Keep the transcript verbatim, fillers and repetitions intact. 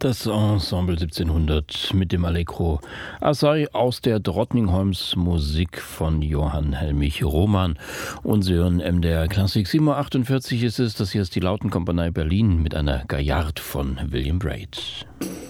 Das Ensemble siebzehnhundert mit dem Allegro Assai aus der Drottningholms Musik von Johann Helmich Roman. Und Sie hören M D R Klassik. sieben Uhr achtundvierzig ist es. Das hier ist die Lautenkompanie Berlin mit einer Gaillard von William Braid.